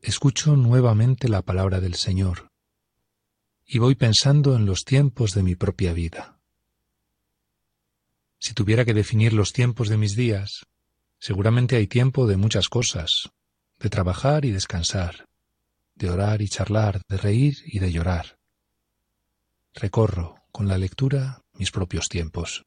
escucho nuevamente la palabra del Señor y voy pensando en los tiempos de mi propia vida. Si tuviera que definir los tiempos de mis días, seguramente hay tiempo de muchas cosas, de trabajar y descansar, de orar y charlar, de reír y de llorar. Recorro, con la lectura, mis propios tiempos.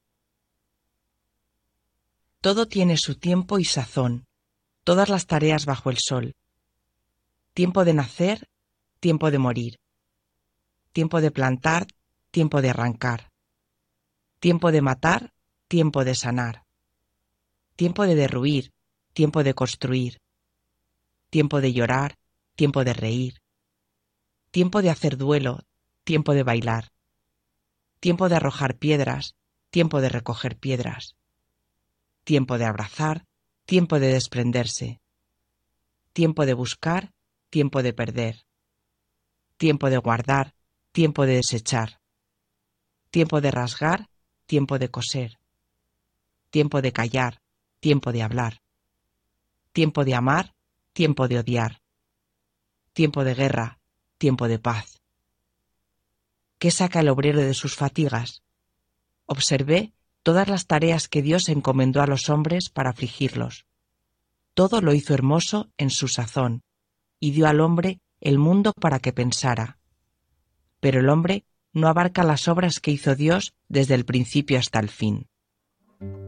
Todo tiene su tiempo y sazón, todas las tareas bajo el sol. Tiempo de nacer, tiempo de morir. Tiempo de plantar, tiempo de arrancar. Tiempo de matar, tiempo de sanar. Tiempo de derruir, tiempo de construir. Tiempo de llorar, tiempo de reír. Tiempo de hacer duelo, tiempo de bailar. Tiempo de arrojar piedras, tiempo de recoger piedras. Tiempo de abrazar, tiempo de desprenderse. Tiempo de buscar, tiempo de perder. Tiempo de guardar, tiempo de desechar. Tiempo de rasgar, tiempo de coser. Tiempo de callar, tiempo de hablar. Tiempo de amar, tiempo de odiar. Tiempo de guerra, tiempo de paz. ¿Qué saca el obrero de sus fatigas? Observé todas las tareas que Dios encomendó a los hombres para afligirlos. Todo lo hizo hermoso en su sazón, y dio al hombre el mundo para que pensara. Pero el hombre no abarca las obras que hizo Dios desde el principio hasta el fin.